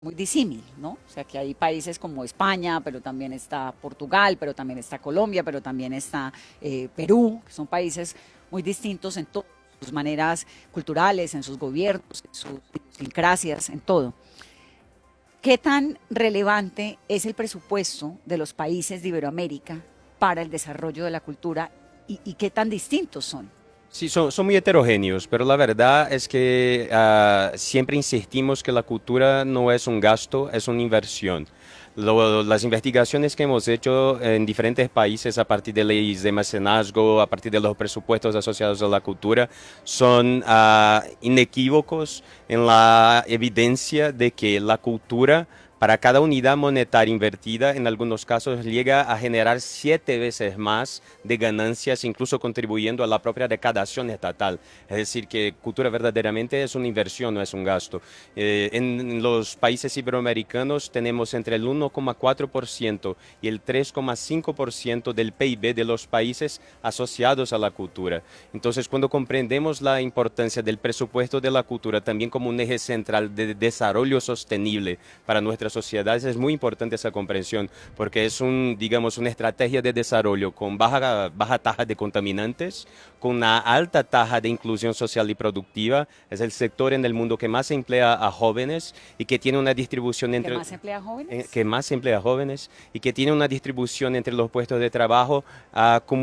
muy disímil, ¿no? O sea, que hay países como España, pero también está Portugal, pero también está Colombia, pero también está Perú, que son países muy distintos en todas sus maneras culturales, en sus gobiernos, en sus idiosincrasias, en todo. ¿Qué tan relevante es el presupuesto de los países de Iberoamérica para el desarrollo de la cultura y qué tan distintos son? Sí, son muy heterogéneos, pero la verdad es que siempre insistimos que la cultura no es un gasto, es una inversión. Las investigaciones que hemos hecho en diferentes países a partir de leyes de mecenazgo, a partir de los presupuestos asociados a la cultura, son inequívocos en la evidencia de que la cultura para cada unidad monetaria invertida, en algunos casos llega a generar 7 veces más de ganancias, incluso contribuyendo a la propia recaudación estatal. Es decir, que cultura verdaderamente es una inversión, no es un gasto. En los países iberoamericanos tenemos entre el 1,4% y el 3,5% del PIB de los países asociados a la cultura. Entonces, cuando comprendemos la importancia del presupuesto de la cultura también como un eje central de desarrollo sostenible para nuestras sociedades, es muy importante esa comprensión, porque es digamos, una estrategia de desarrollo con baja tasa de contaminantes, con una alta tasa de inclusión social y productiva. Es el sector en el mundo que más emplea a jóvenes y que tiene una distribución entre... ¿Qué más emplea jóvenes? Que más emplea a jóvenes y que tiene una distribución entre los puestos de trabajo con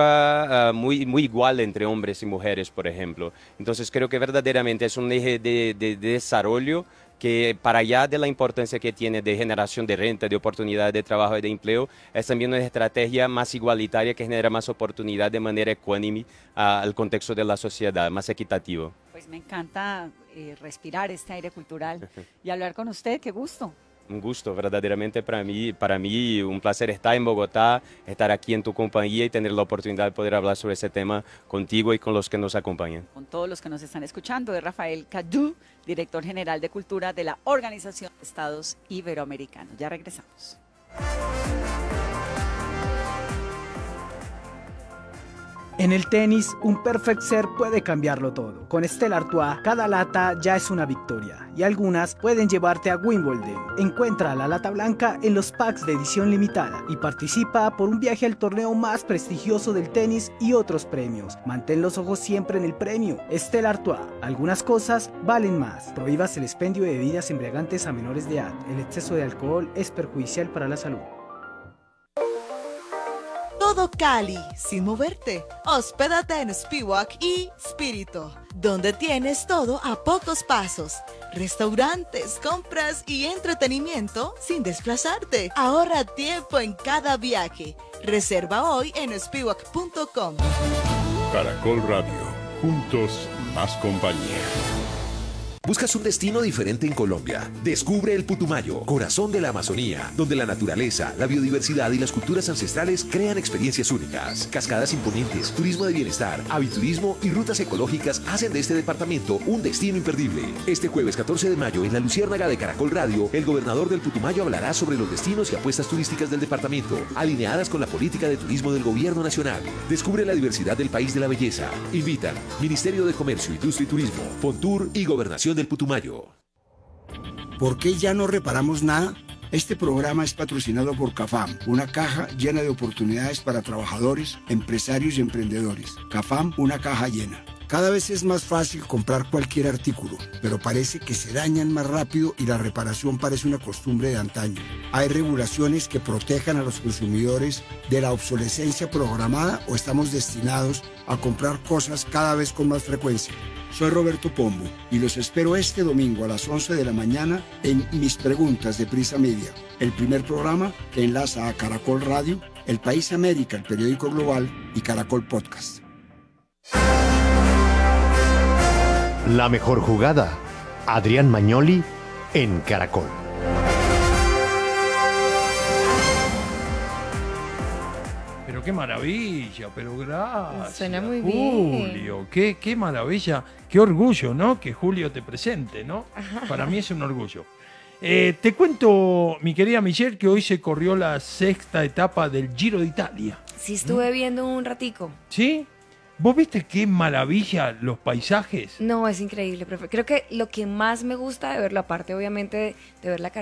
muy igual entre hombres y mujeres, por ejemplo. Entonces creo que verdaderamente es un eje de desarrollo que para allá de la importancia que tiene de generación de renta, de oportunidades de trabajo y de empleo, es también una estrategia más igualitaria que genera más oportunidad de manera ecuánime al contexto de la sociedad, más equitativo. Pues me encanta respirar este aire cultural y hablar con usted, qué gusto. Un gusto, verdaderamente para mí un placer estar en Bogotá, estar aquí en tu compañía y tener la oportunidad de poder hablar sobre ese tema contigo y con los que nos acompañan. Con todos los que nos están escuchando, es Rafael Cadú, director general de Cultura de la Organización de Estados Iberoamericanos. Ya regresamos. En el tenis, un perfect serve puede cambiarlo todo. Con Stella Artois, cada lata ya es una victoria y algunas pueden llevarte a Wimbledon. Encuentra la lata blanca en los packs de edición limitada y participa por un viaje al torneo más prestigioso del tenis y otros premios. Mantén los ojos siempre en el premio. Stella Artois, algunas cosas valen más. Prohíbas el expendio de bebidas embriagantes a menores de edad. El exceso de alcohol es perjudicial para la salud. Todo Cali, sin moverte. Hospédate en Spiwak y Spirito, donde tienes todo a pocos pasos. Restaurantes, compras y entretenimiento sin desplazarte. Ahorra tiempo en cada viaje. Reserva hoy en spiwak.com. Caracol Radio, juntos más compañía. ¿Buscas un destino diferente en Colombia? Descubre el Putumayo, corazón de la Amazonía, donde la naturaleza, la biodiversidad y las culturas ancestrales crean experiencias únicas. Cascadas imponentes, turismo de bienestar, aviturismo y rutas ecológicas hacen de este departamento un destino imperdible. Este jueves 14 de mayo en la Luciérnaga de Caracol Radio, el gobernador del Putumayo hablará sobre los destinos y apuestas turísticas del departamento, alineadas con la política de turismo del gobierno nacional. Descubre la diversidad del país de la belleza. Invitan Ministerio de Comercio, Industria y Turismo, Fontur y Gobernación del Putumayo. ¿Por qué ya no reparamos nada? Este programa es patrocinado por CAFAM, una caja llena de oportunidades para trabajadores, empresarios y emprendedores. CAFAM, una caja llena. Cada vez es más fácil comprar cualquier artículo, pero parece que se dañan más rápido y la reparación parece una costumbre de antaño. ¿Hay regulaciones que protejan a los consumidores de la obsolescencia programada o estamos destinados a comprar cosas cada vez con más frecuencia? Soy Roberto Pombo y los espero este domingo a las 11 de la mañana en Mis Preguntas de Prisa Media, el primer programa que enlaza a Caracol Radio, El País América, el periódico global y Caracol Podcast. La mejor jugada, Adrián Magnoli en Caracol. Pero qué maravilla, pero gracias. Suena muy bien. Julio, qué maravilla, qué orgullo, ¿no? Que Julio te presente, ¿no? Para mí es un orgullo. Te cuento, mi querida Michelle, que hoy se corrió la 6ª etapa del Giro de Italia. Sí, estuve viendo un ratico. ¿Sí? ¿Vos viste qué maravilla los paisajes? No, es increíble, profe. Creo que lo que más me gusta de verlo, aparte obviamente de ver la